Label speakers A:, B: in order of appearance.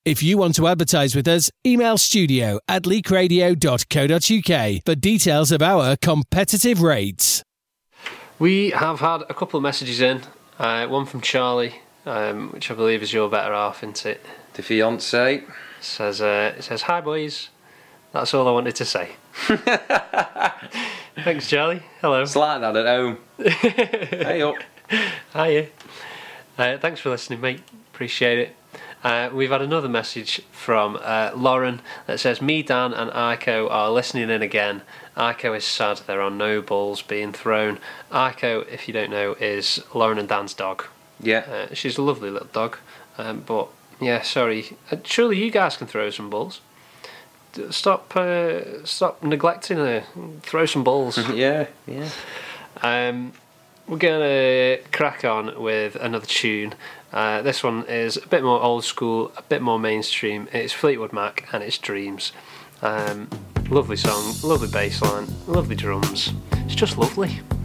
A: If you want to advertise with us, email studio@leakradio.co.uk for details of our competitive rates.
B: We have had a couple of messages in. One from Charlie, which I believe is your better half, isn't it?
C: The fiancé.
B: It says, "Hi boys, that's all I wanted to say." Thanks, Charlie. Hello.
C: It's like that at home. Hey up.
B: Hiya. Thanks for listening, mate. Appreciate it. We've had another message from Lauren that says, "Me, Dan and Aiko are listening in again. Aiko is sad there are no balls being thrown." Aiko, if you don't know, is Lauren and Dan's dog.
C: Yeah.
B: She's a lovely little dog. But, yeah, sorry. Surely you guys can throw some balls. Stop neglecting her. Throw some balls.
C: Yeah.
B: We're going to crack on with another tune. This one is a bit more old school, a bit more mainstream. It's Fleetwood Mac and it's Dreams. Lovely song, lovely bass line, lovely drums. It's just lovely.